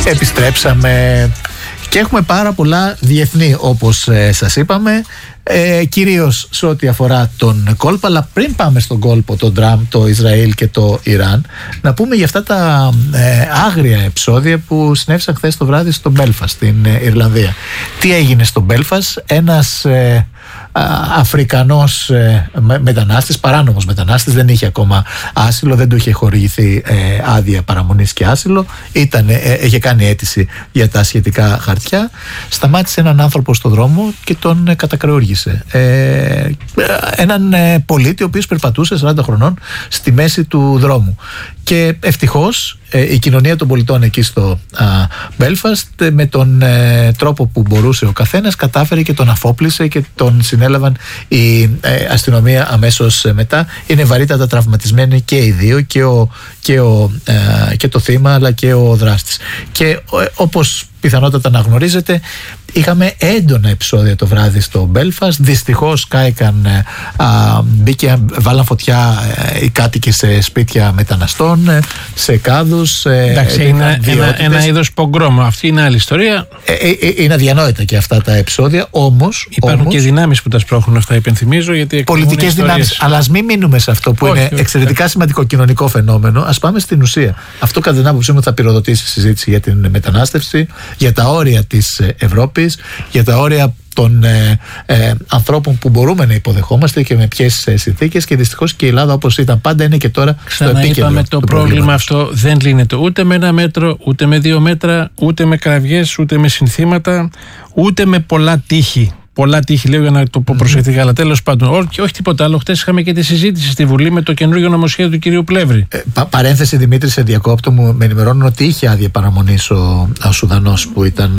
Επιστρέψαμε και έχουμε πάρα πολλά διεθνή, όπως σας είπαμε, κυρίως σε ό,τι αφορά τον κόλπο. Αλλά πριν πάμε στον κόλπο, τον Τραμπ, το Ισραήλ και το Ιράν, να πούμε για αυτά τα άγρια επεισόδια που συνέβησαν χθες το βράδυ στο Μπέλφαστ, στην Ιρλανδία. Τι έγινε στο Μπέλφαστ? Ένας Αφρικανός μετανάστης, παράνομος μετανάστης, δεν είχε ακόμα άσυλο, δεν του είχε χορηγηθεί άδεια παραμονής και άσυλο, είχε κάνει αίτηση για τα σχετικά χαρτιά, σταμάτησε έναν άνθρωπο στο δρόμο και τον κατακρεούργησε. Έναν πολίτη ο οποίος περπατούσε 40 χρονών στη μέση του δρόμου. Και ευτυχώς η κοινωνία των πολιτών εκεί στο Μπέλφαστ, με τον τρόπο που μπορούσε ο καθένας, κατάφερε και τον αφόπλησε και τον συνέλαβαν η αστυνομία αμέσως μετά. Είναι βαρύτατα τραυματισμένοι και οι δύο, και το θύμα αλλά και ο δράστης. Και όπως πιθανότατα να γνωρίζετε, είχαμε έντονα επεισόδια το βράδυ στο Μπέλφαστ. Δυστυχώς κάηκαν, βάλαν φωτιά οι κάτοικοι σε σπίτια μεταναστών, σε κάδους. Εντάξει, ένα είδος πογκρόμ. Αυτή είναι άλλη ιστορία. Είναι αδιανόητα και αυτά τα επεισόδια. Όμως υπάρχουν και δυνάμεις που τα σπρώχνουν αυτά, υπενθυμίζω. Πολιτικές δυνάμεις. Αλλά ας μην μείνουμε σε αυτό που είναι εξαιρετικά σημαντικό κοινωνικό φαινόμενο. Ας πάμε στην ουσία. Αυτό, κατά την άποψή μου, θα πυροδοτήσει συζήτηση για την μετανάστευση, για τα όρια της Ευρώπης, για τα όρια των ανθρώπων που μπορούμε να υποδεχόμαστε και με ποιες συνθήκες. Και δυστυχώς και η Ελλάδα, όπως ήταν πάντα, είναι και τώρα στο επίκεντρο. Είπαμε, το πρόβλημα αυτό δεν λύνεται ούτε με 1 μέτρο, ούτε με 2 μέτρα, ούτε με κραυγές, ούτε με συνθήματα, ούτε με πολλά τείχη. Πολλά τείχη, λέω, για να το πω προσεκτικά, αλλά τέλος πάντων, όχι τίποτα άλλο. Χτες είχαμε και τη συζήτηση στη Βουλή με το καινούργιο νομοσχέδιο του κυρίου Πλεύρη. Παρένθεση, Δημήτρη, σε διακόπτω, με ενημερώνουν ότι είχε άδεια παραμονής ο Σουδανός που ήταν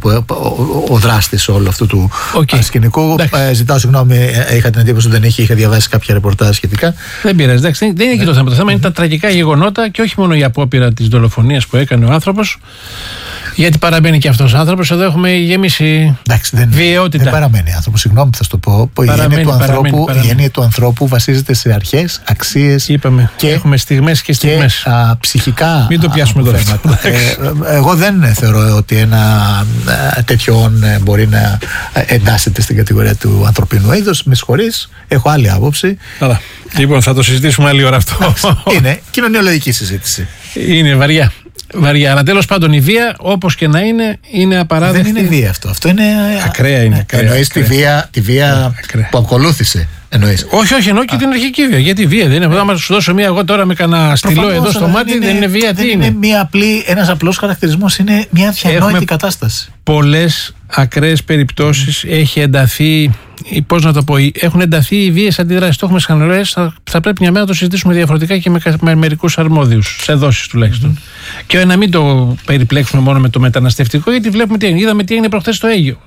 ο δράστης όλου αυτού του σκηνικού. Ζητάω συγγνώμη, είχα την εντύπωση ότι δεν είχε διαβάσει κάποια ρεπορτάζ σχετικά. Δεν πειράζει, εντάξει, δεν είναι εκεί το θέμα. Το θέμα είναι τα τραγικά γεγονότα και όχι μόνο η απόπειρα της δολοφονίας που έκανε ο άνθρωπος. Γιατί παραμένει και αυτός ο άνθρωπος. Εδώ έχουμε γεμίσει βιαιότητα. Δεν παραμένει άνθρωπος, συγγνώμη που θα σου το πω. Η έννοια του ανθρώπου βασίζεται σε αρχές, αξίες. Είπαμε, και έχουμε στιγμές και στιγμές. Και ψυχικά. Μην το πιάσουμε τώρα. Εγώ δεν θεωρώ ότι ένα τέτοιο μπορεί να εντάσσεται στην κατηγορία του ανθρωπίνου είδους. Με συγχωρείς, έχω άλλη άποψη. Καλά. Λοιπόν, θα το συζητήσουμε άλλη ώρα αυτό. Είναι κοινωνιολογική συζήτηση. Είναι βαριά. Αλλά τέλος πάντων η βία, όπως και να είναι απαράδεκτη. Δεν είναι βία αυτό. Αυτό είναι ακραία. Εννοείς τη βία που ακολούθησε? Όχι, εννοώ και την αρχική βία. Γιατί βία δεν είναι? Άμα σου δώσω μία εγώ τώρα με κανένα στυλό εδώ στο μάτι, δεν είναι βία. Τι είναι? Ένας απλός χαρακτηρισμός. Είναι μια αδιανόητη κατάσταση. Πολλές ακραίες περιπτώσεις έχει ενταθεί. Πώς να το πω, έχουν ενταθεί οι βίες αντιδράσεις. Το έχουμε σχανωρές. Θα πρέπει μια μέρα να το συζητήσουμε διαφορετικά και με μερικούς αρμόδιους, σε δόσεις τουλάχιστον. Και να μην το περιπλέξουμε μόνο με το μεταναστευτικό, γιατί βλέπουμε τι έγινε. Είδαμε τι έγινε προχθές στο Αίγυο.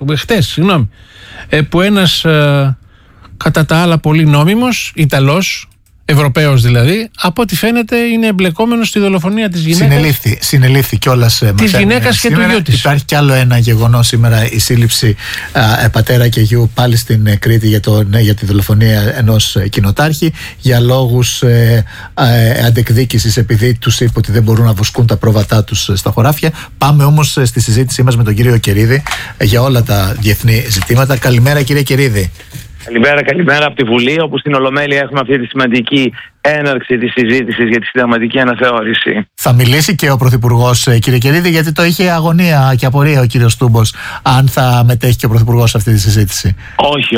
Που ένας κατά τα άλλα πολύ νόμιμος Ιταλός, Ευρωπαίος δηλαδή, από ό,τι φαίνεται είναι εμπλεκόμενος στη δολοφονία της γυναίκας. Συνελήφθη κιόλας. Της γυναίκας και του γιού της. Υπάρχει κι άλλο ένα γεγονός σήμερα, η σύλληψη πατέρα και γιου πάλι στην Κρήτη για τη δολοφονία ενός κοινοτάρχη για λόγους αντεκδίκησης, επειδή τους είπε ότι δεν μπορούν να βοσκούν τα πρόβατά τους στα χωράφια. Πάμε όμως στη συζήτησή μας με τον κύριο Κερίδη για όλα τα διεθνή ζητήματα. Καλημέρα, κύριε Κερίδη. Καλημέρα από τη Βουλή, όπου στην Ολομέλεια έχουμε αυτή τη σημαντική έναρξη της συζήτησης για τη συνταγματική αναθεώρηση. Θα μιλήσει και ο Πρωθυπουργός, κύριε Κερίδη, γιατί το είχε αγωνία και απορία ο κύριος Τούμπος, αν θα μετέχει και ο Πρωθυπουργός σε αυτή τη συζήτηση. Όχι.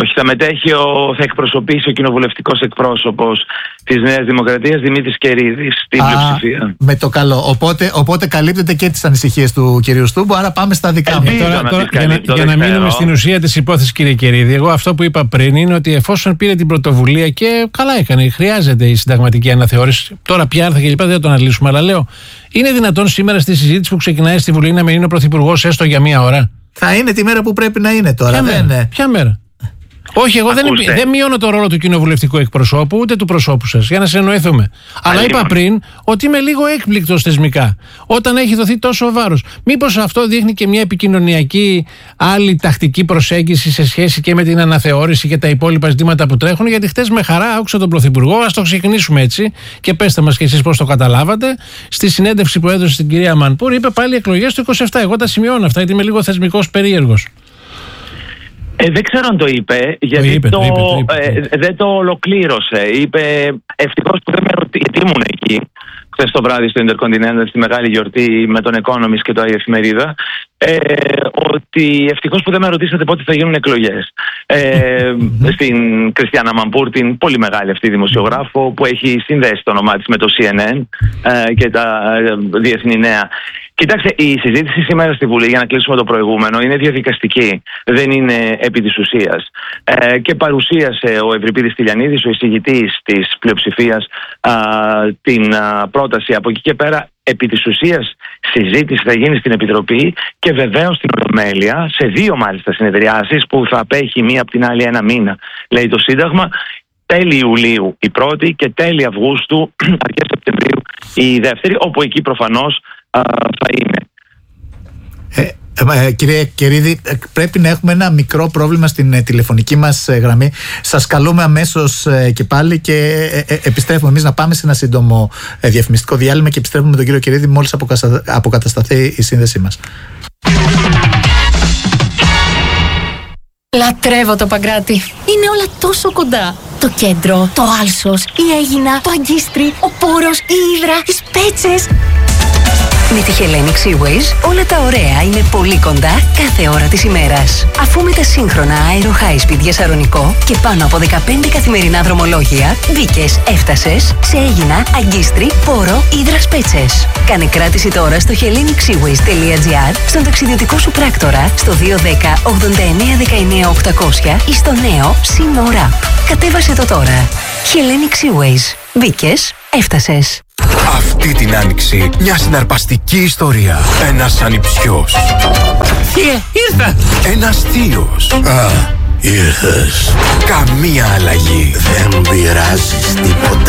Θα εκπροσωπήσει ο κοινοβουλευτικός εκπρόσωπος της Νέας Δημοκρατίας, Δημήτρης Κερίδης, στην πλειοψηφία. Με το καλό. Οπότε καλύπτεται και τις ανησυχίες του κυρίου Στούμπου, άρα πάμε στα δικά μου. Για να μείνουμε στην ουσία της υπόθεσης, κύριε Κερίδη, εγώ αυτό που είπα πριν είναι ότι εφόσον πήρε την πρωτοβουλία και καλά έκανε, χρειάζεται η συνταγματική αναθεώρηση. Τώρα πια άρθρα και λοιπά δεν θα το αναλύσουμε, αλλά λέω, είναι δυνατόν σήμερα στη συζήτηση που ξεκινάει στη Βουλή να μην είναι ο Πρωθυπουργός έστω για μία ώρα? Θα είναι τη μέρα που πρέπει να είναι τώρα. Ποια μέρα? Όχι, εγώ δεν μειώνω το ρόλο του κοινοβουλευτικού εκπροσώπου ούτε του προσώπου σας, για να συνεννοηθούμε. Αλλά είπα πριν ότι είμαι λίγο έκπληκτος θεσμικά όταν έχει δοθεί τόσο βάρος. Μήπως αυτό δείχνει και μια επικοινωνιακή άλλη τακτική προσέγγιση σε σχέση και με την αναθεώρηση και τα υπόλοιπα ζητήματα που τρέχουν? Γιατί χτες με χαρά άκουσα τον Πρωθυπουργό, ας το ξεκινήσουμε έτσι και πέστε μας κι εσείς πώς το καταλάβατε. Στη συνέντευξη που έδωσε στην κυρία Μανπούρ, είπε πάλι εκλογές του 27. Εγώ τα σημειώνω αυτά, γιατί είμαι λίγο θεσμικός περίεργος. Δεν ξέρω αν το είπε, γιατί δεν το ολοκλήρωσε. Είπε ευτυχώς που δεν με ρωτήσει, γιατί ήμουν εκεί χθες το βράδυ στο Intercontinental στη μεγάλη γιορτή με τον Economist και το η εφημερίδα, ότι ευτυχώς που δεν με ρωτήσατε πότε θα γίνουν εκλογές. Στην Κριστιάνα Μανπούρ, την πολύ μεγάλη αυτή δημοσιογράφο που έχει συνδέσει το όνομά της με το CNN και τα διεθνή νέα. Κοιτάξτε, η συζήτηση σήμερα στη Βουλή, για να κλείσουμε το προηγούμενο, είναι διαδικαστική. Δεν είναι επί της ουσίας. Και παρουσίασε ο Ευρυπίδης Τηλιανίδης, ο εισηγητής της πλειοψηφίας, την πρόταση. Από εκεί και πέρα, επί της ουσίας, συζήτηση θα γίνει στην Επιτροπή και βεβαίως στην Ολομέλεια, σε 2 μάλιστα συνεδριάσεις που θα απέχει μία από την άλλη 1 μήνα, λέει το Σύνταγμα. Τέλη Ιουλίου η πρώτη και τέλη Αυγούστου, αρχές Σεπτεμβρίου η δεύτερη, όπου εκεί προφανώς θα είναι. Κύριε Κερίδη, πρέπει να έχουμε ένα μικρό πρόβλημα στην τηλεφωνική μας γραμμή. Σας καλούμε αμέσως και πάλι και επιστρέφουμε εμείς να πάμε σε ένα σύντομο διαφημιστικό διάλειμμα και επιστρέφουμε με τον κύριο Κερίδη μόλις αποκατασταθεί η σύνδεσή μας. Λατρεύω το Παγκράτη. Είναι όλα τόσο κοντά. Το κέντρο, το Άλσος, η Αίγινα, το Αγκίστρι, ο Πόρος, η Ύδρα, οι Σπέτσες. Με τη Hellenic Seaways όλα τα ωραία είναι πολύ κοντά κάθε ώρα της ημέρας. Αφού με τα σύγχρονα Aero High Speed για Σαρονικό και πάνω από 15 καθημερινά δρομολόγια, μπήκες, έφτασες σε Αίγινα, Αγκίστρι, Πόρο, Ύδρα, Σπέτσες. Κάνε κράτηση τώρα στο hellenicseaways.gr, στον ταξιδιωτικό σου πράκτορα, στο 210 89 19 800 ή στο νέο Σύνορα. Κατέβασε το τώρα. Hellenic Seaways. Μπήκες, έφτασες. Αυτή την άνοιξη μια συναρπαστική ιστορία. Ένας ανιψιός. Ήρθα! Ένας θείος. Ήρθες. Καμία αλλαγή. Δεν πειράζεις τίποτα.